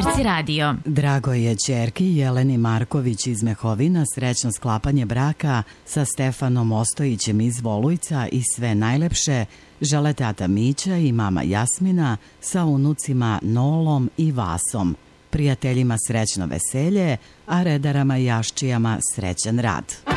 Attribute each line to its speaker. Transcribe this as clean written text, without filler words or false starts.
Speaker 1: Arci radio.
Speaker 2: Drago je ćerki Jeleni Marković iz Mehovina srećno sklapanje braka sa Stefanom Ostojićem iz Volujca i sve najlepše žele tata Mića i mama Jasmina sa unucima Nolom i Vasom. Prijateljima srećno veselje, a redarama i jaščijama srećan rad.